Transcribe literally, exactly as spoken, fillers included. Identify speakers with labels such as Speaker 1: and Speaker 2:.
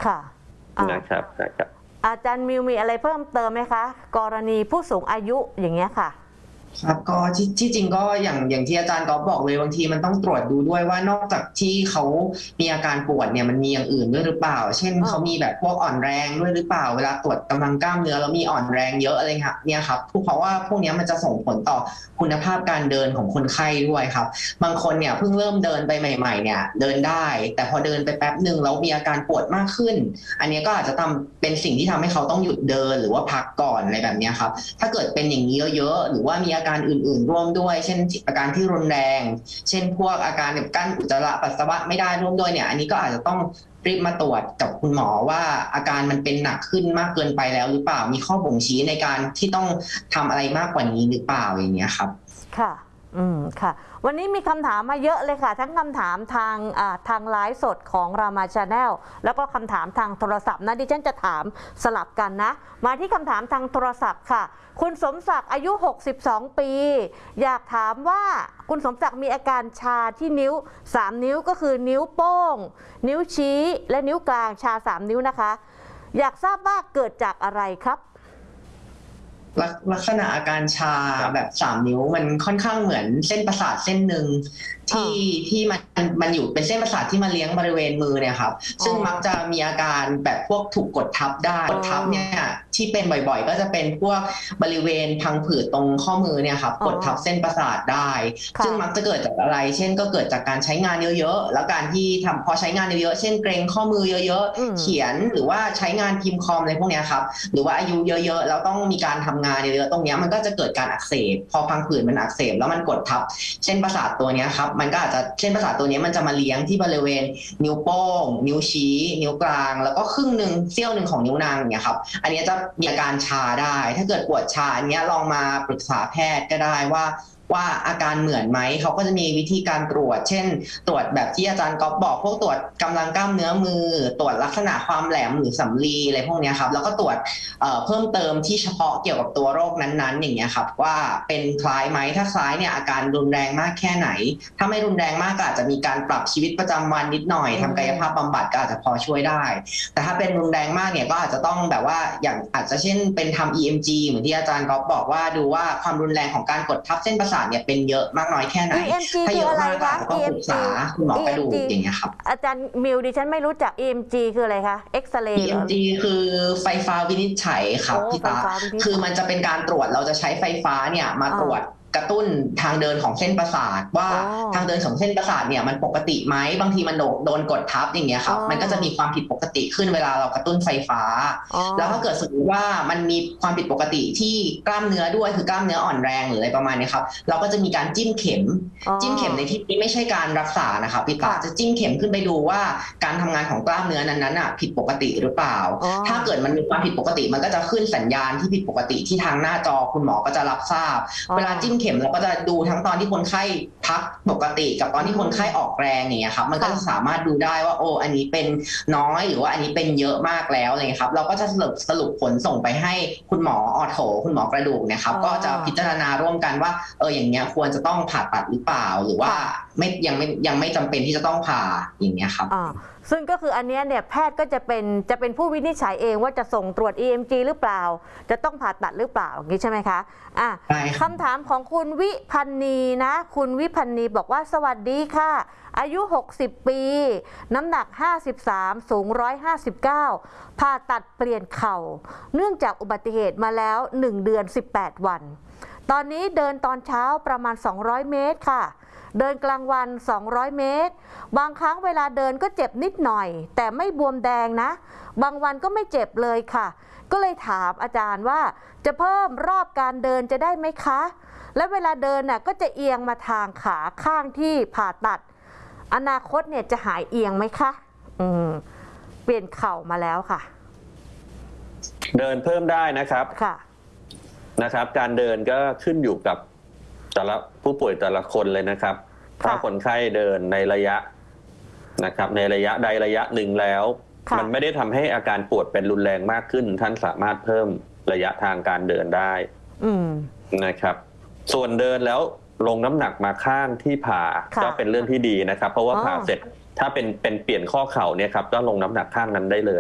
Speaker 1: ค่ะ
Speaker 2: นะครับนะครับ
Speaker 1: อาจารย์มิวมีอะไรเพิ่มเติมไหมคะกรณีผู้สูงอายุอย่างเงี้ยค่ะ
Speaker 3: ครับก็ที่ที่จริงก็อย่างอย่างที่อาจารย์ก๊อฟบอกเลยบางทีมันต้องตรวจดูด้วยว่านอกจากที่เขามีอาการปวดเนี่ยมันมีอย่างอื่นด้วยหรือเปล่าเช่นเขามีแบบพวกอ่อนแรงด้วยหรือเปล่าเวลาตรวจกำลังกล้ามเนื้อแล้วมีอ่อนแรงเยอะอะไรครับเนี่ยครับเพราะว่าพวกนี้มันจะส่งผลต่อคุณภาพการเดินของคนไข้ด้วยครับบางคนเนี่ยเพิ่งเริ่มเดินไปใหม่ๆเนี่ยเดินได้แต่พอเดินไปแป๊บหนึ่งแล้วมีอาการปวดมากขึ้นอันนี้ก็อาจจะทำเป็นสิ่งที่ทำให้เขาต้องหยุดเดินหรือว่าพักก่อนอะไรแบบนี้ครับถ้าเกิดเป็นอย่างนี้เยอะๆหรือว่ามีอาการอื่นๆร่วมด้วยเช่นอาการที่รุนแรงเช่นพวกอาการแบบกั้นอุจจาระปัสสาวะไม่ได้ร่วมด้วยเนี่ยอันนี้ก็อาจจะต้องรีบมาตรวจกับคุณหมอว่าอาการมันเป็นหนักขึ้นมากเกินไปแล้วหรือเปล่ามีข้อบ่งชี้ในการที่ต้องทำอะไรมากกว่านี้หรือเปล่าอย่างเงี้ยครับ
Speaker 1: ค่ะอืมค่ะวันนี้มีคำถามมาเยอะเลยค่ะทั้งคำถามทางอ่าทางไลฟ์สดของรามาชาแนลแล้วก็คำถามทางโทรศัพท์นะดิฉันจะถามสลับกันนะมาที่คำถามทางโทรศัพท์ค่ะคุณสมศักดิ์อายุหกสิบสองปีอยากถามว่าคุณสมศักดิ์มีอาการชาที่นิ้วสามนิ้วก็คือนิ้วโป้งนิ้วชี้และนิ้วกลางชาสามนิ้วนะคะอยากทราบว่าเกิดจากอะไรครับ
Speaker 3: ลักษณะอาการชาแบบสามนิ้วมันค่อนข้างเหมือนเส้นประสาทเส้นหนึ่งที่ที่มันมันอยู่เป็นเส้นประสาทที่มาเลี้ยงบริเวณมือเนี่ยครับซึ่งมักจะมีอาการแบบพวกถูกกดทับได้กดทับเนี่ยที่เป็นบ่อยๆก็จะเป็นพวกบริเวณพังผืดตรงข้อมือเนี่ยครับกดทับเส้นประสาทได้ซึ่งมักจะเกิดจากอะไรเช่นก็เกิดจากการใช้งานเยอะๆแล้วการที่ทำพอใช้งานเยอะๆเช่นเกร็งข้อมือเยอะๆเขียนหรือว่าใช้งานพิมพ์คอมอะไรพวกนี้ครับหรือว่าอายุเยอะๆแล้วต้องมีการทำงานเยอะๆตรงนี้มันก็จะเกิดการอักเสบพอพังผืดมันอักเสบแล้วมันกดทับเส้นประสาทตัวนี้ครับมันก็อาจจะเส้นประสาทตัวนี้มันจะมาเลี้ยงที่บริเวณนิ้วโป้งนิ้วชี้นิ้วกลางแล้วก็ครึ่งหนึ่งเสี้ยวหนึ่งของนิ้วนางอย่างเงี้ยครับอันนี้จะมีอาการชาได้ถ้าเกิดปวดชาอันนี้ลองมาปรึกษาแพทย์ก็ได้ว่าว่าอาการเหมือนไหมเขาก็จะมีวิธีการตรวจเช่นตรวจแบบที่อาจารย์ก๊อฟบอกพวกตรวจกำลังกล้ามเนื้อมือตรวจลักษณะความแหลมหรือสำลีอะไรพวกนี้ครับแล้วก็ตรวจเอ่อเพิ่มเติมที่เฉพาะเกี่ยวกับตัวโรคนั้นๆอย่างเงี้ยครับว่าเป็นคล้ายไหมถ้าคล้ายเนี่ยอาการรุนแรงมากแค่ไหนถ้าไม่รุนแรงมากก็อาจจะมีการปรับชีวิตประจำวันนิดหน่อยทำกายภาพบำบัดก็อาจจะพอช่วยได้แต่ถ้าเป็นรุนแรงมากเนี่ยก็อาจจะต้องแบบว่าอย่างอาจจะเช่นเป็นทำ อี เอ็ม จี เหมือนที่อาจารย์ก๊อฟบอกว่าดูว่าความรุนแรงของการกดทับเส้นประสาทเนี่ยเป็นเยอะมากน้อยแค่ไหน
Speaker 1: อี เอ็ม จี
Speaker 3: ถ้า
Speaker 1: คื
Speaker 3: เย
Speaker 1: อ
Speaker 3: อะ
Speaker 1: อะไร
Speaker 3: มาก
Speaker 1: คะ
Speaker 3: ก็ต้องปรึกษาคุณหมอกระดูกอย่างเงี้ยครับ
Speaker 1: อาจารย์มิวดิฉันไม่รู้จัก อี เอ็ม จี คืออะไรคะเอ็กซเรย์
Speaker 3: อี เอ็ม จี คือไฟฟ้าวินิจฉัยครับพี่ตาคือมันจะเป็นการตรวจเราจะใช้ไฟฟ้าเนี่ยมาตรวจกระตุ้นทางเดินของเส้นประสาทว่าทางเดินของเส้นประสาทเนี่ยมันปกติไหมบางทีมันโดนกดทับอย่างเงี้ยครับมันก็จะมีความผิดปกติขึ้นเวลาเรากระตุ้นไฟฟ้าแล้วถ้าเกิดสมมติว่ามันมีความผิดปกติที่กล้ามเนื้อด้วยคือกล้ามเนื้ออ่อนแรงหรืออะไรประมาณนี้ครับเราก็จะมีการจิ้มเข็มจิ้มเข็มในที่นี้ไม่ใช่การรักษานะครับพี่ตาจะจิ้มเข็มขึ้นไปดูว่าการทำงานของกล้ามเนื้อนั้นๆอ่ะผิดปกติหรือเปล่าถ้าเกิดมันมีความผิดปกติมันก็จะขึ้นสัญญาณที่ผิดปกติที่ทางหน้าจอคุณหมอก็จะรับทราบเวลาจิ้มเข็มเราก็จะดูทั้งตอนที่คนไข้พักปกติกับตอนที่คนไข้ออกแรงอย่างเงี้ยครับมันก็จะสามารถดูได้ว่าโอ้อันนี้เป็นน้อยหรือว่าอันนี้เป็นเยอะมากแล้วอะไรเงี้ยครับเราก็จะสรุปสรุปผลส่งไปให้คุณหมอออโถคุณหมอกระดูกเนี่ยครับก็จะพิจารณาร่วมกันว่าเอออย่างเงี้ยควรจะต้องผ่าตัดหรือเปล่าหรือว่าไม่ยังไม่ยังไม่จำเป็นที่จะต้องผ่าอย่างเงี้ยครับ
Speaker 1: ซึ่งก็คืออันนี้เนี่ยแพทย์ก็จะเป็นจะเป็นผู้วินิจฉัยเองว่าจะส่งตรวจ อี เอ็ม จี หรือเปล่าจะต้องผ่าตัดหรือเปล่าอย่างนี้ใช่ไหมคะอ่ะคำถามของคุณวิพันนีนะคุณวิพันนีบอกว่าสวัสดีค่ะอายุหกสิบปีน้ำหนักห้าสิบสามสูงหนึ่งร้อยห้าสิบเก้าผ่าตัดเปลี่ยนเข่าเนื่องจากอุบัติเหตุมาแล้วหนึ่งเดือนสิบแปดวันตอนนี้เดินตอนเช้าประมาณสองร้อยเมตรค่ะเดินกลางวันสองร้อยเมตรบางครั้งเวลาเดินก็เจ็บนิดหน่อยแต่ไม่บวมแดงนะบางวันก็ไม่เจ็บเลยค่ะก็เลยถามอาจารย์ว่าจะเพิ่มรอบการเดินจะได้ไหมคะและเวลาเดินน่ะก็จะเอียงมาทางขาข้างที่ผ่าตัดอนาคตเนี่ยจะหายเอียงไหมคะอืมเปลี่ยนเข่ามาแล้วค่ะ
Speaker 2: เดินเพิ่มได้นะครับ
Speaker 1: ค่ะ
Speaker 2: นะครับการเดินก็ขึ้นอยู่กับแต่ละผู้ป่วยแต่ละคนเลยนะครับถ้าคนไข้เดินในระยะนะครับในระยะใดระยะหนึ่งแล้วมันไม่ได้ทำให้อาการปวดเป็นรุนแรงมากขึ้นท่านสามารถเพิ่มระยะทางการเดินได้นะครับส่วนเดินแล้วลงน้ำหนักมาข้างที่ผ่าก็เป็นเรื่องที่ดีนะครับเพราะว่าผ่าเสร็จถ้าเป็นเป็นเปลี่ยนข้อเข่าเนี่ยครับก็ลงน้ำหนักข้างนั้นได้เลย